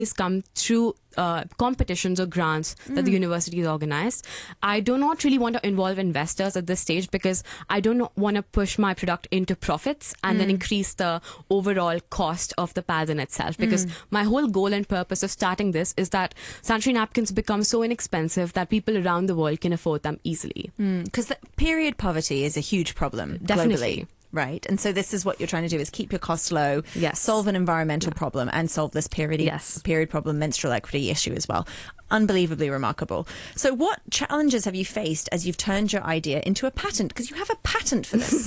always come through competitions or grants that the universities organize. I do not really want to involve investors at this stage because I don't want to push my product into profits and then increase the overall cost of the pads in itself. Because my whole goal and purpose of starting this is that sanitary napkins become so inexpensive that people around the world can afford them easily. Because period poverty is a huge problem Definitely. globally. Right. And so this is what you're trying to do, is keep your costs low, Yes. solve an environmental problem and solve this period problem, menstrual equity issue as well. Unbelievably remarkable. So what challenges have you faced as you've turned your idea into a patent? Because you have a patent for this.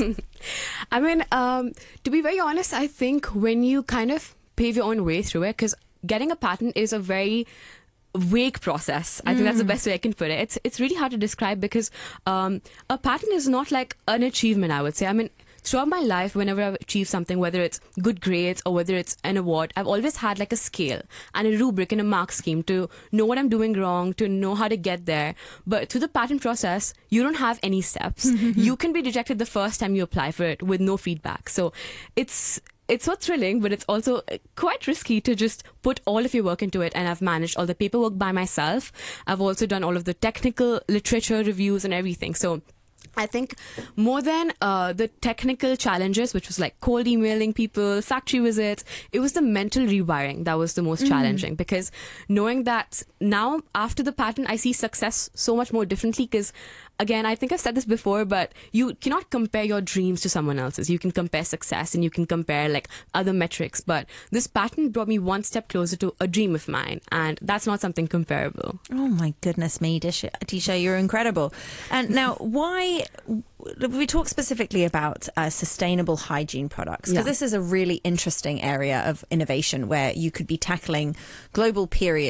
I mean, to be very honest, I think when you kind of pave your own way through it, because getting a patent is a very vague process. I think that's the best way I can put it. It's really hard to describe because a patent is not like an achievement, I would say. I mean, throughout my life, whenever I've achieved something, whether it's good grades or whether it's an award, I've always had like a scale and a rubric and a mark scheme to know what I'm doing wrong, to know how to get there. But through the patent process, you don't have any steps. You can be rejected the first time you apply for it with no feedback. So it's so thrilling, but it's also quite risky to just put all of your work into it. And I've managed all the paperwork by myself. I've also done all of the technical literature reviews and everything. So I think more than the technical challenges, which was like cold emailing people, factory visits, it was the mental rewiring that was the most challenging, because knowing that now after the patent, I see success so much more differently. Because again, I think I've said this before, but you cannot compare your dreams to someone else's. You can compare success and you can compare like other metrics, but this patent brought me one step closer to a dream of mine, and that's not something comparable. Oh my goodness me, Tisha, you're incredible. And now, why we talk specifically about sustainable hygiene products? Because this is a really interesting area of innovation where you could be tackling global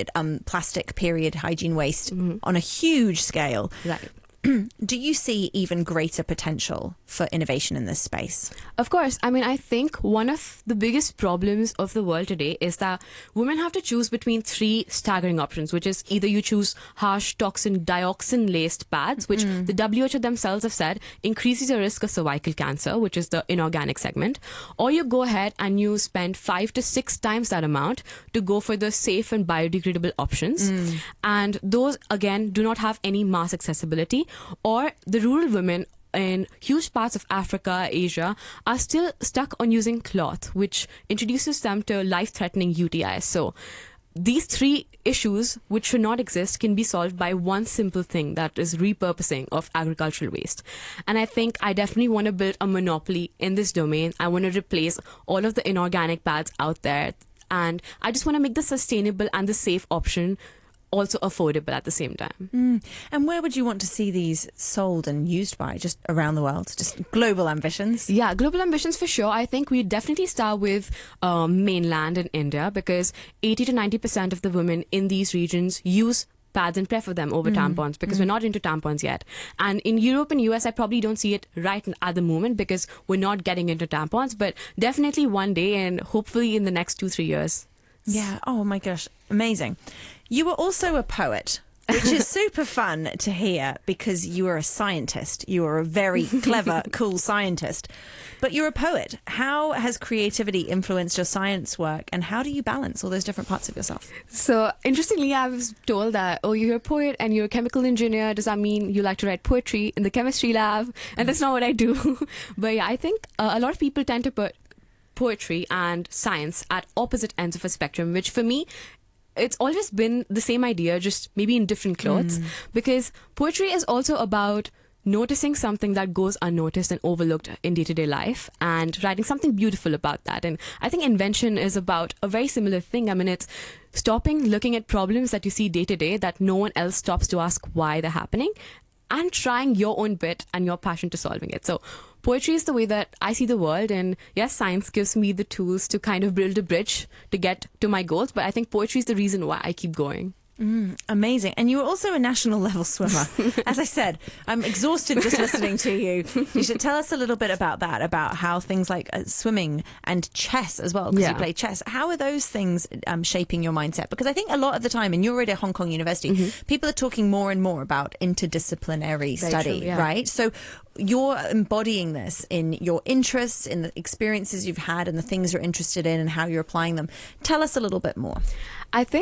plastic period hygiene waste on a huge scale. Right. Do you see even greater potential for innovation in this space? Of course. I mean, I think one of the biggest problems of the world today is that women have to choose between three staggering options, which is either you choose harsh toxin dioxin-laced pads, which the WHO themselves have said increases your risk of cervical cancer, which is the inorganic segment, or you go ahead and you spend 5 to 6 times that amount to go for the safe and biodegradable options. And those, again, do not have any mass accessibility, or the rural women in huge parts of Africa, Asia, are still stuck on using cloth, which introduces them to life-threatening UTIs. So these three issues, which should not exist, can be solved by one simple thing, that is repurposing of agricultural waste. And I think I definitely want to build a monopoly in this domain. I want to replace all of the inorganic pads out there. And I just want to make the sustainable and the safe option also affordable at the same time. And where would you want to see these sold and used by? Just around the world? Just global ambitions? Yeah, global ambitions for sure. I think we definitely start with mainland in India, because 80 to 90% of the women in these regions use pads and prefer them over tampons, because we're not into tampons yet. And in Europe and US, I probably don't see it right at the moment because we're not getting into tampons, but definitely one day, and hopefully in the next 2-3 years. Yeah. Oh my gosh. Amazing. You were also a poet, which is super fun to hear because you are a scientist. You are a very clever, cool scientist. But you're a poet. How has creativity influenced your science work, and how do you balance all those different parts of yourself? So, interestingly, I was told that, oh, you're a poet and you're a chemical engineer. Does that mean you like to write poetry in the chemistry lab? And that's not what I do. But yeah, I think a lot of people tend to put poetry and science at opposite ends of a spectrum, which for me, it's always been the same idea, just maybe in different clothes. Because poetry is also about noticing something that goes unnoticed and overlooked in day-to-day life and writing something beautiful about that. And I think invention is about a very similar thing. I mean, it's stopping looking at problems that you see day-to-day that no one else stops to ask why they're happening, and trying your own bit and your passion to solving it. So poetry is the way that I see the world, and yes, science gives me the tools to kind of build a bridge to get to my goals, but I think poetry is the reason why I keep going. Amazing. And you were also a national level swimmer. As I said, I'm exhausted just listening to you. You should tell us a little bit about that, about how things like swimming and chess as well, because you play chess. How are those things shaping your mindset? Because I think a lot of the time, and you're at a Hong Kong university, people are talking more and more about interdisciplinary study, right? So you're embodying this in your interests, in the experiences you've had and the things you're interested in and how you're applying them. Tell us a little bit more. I think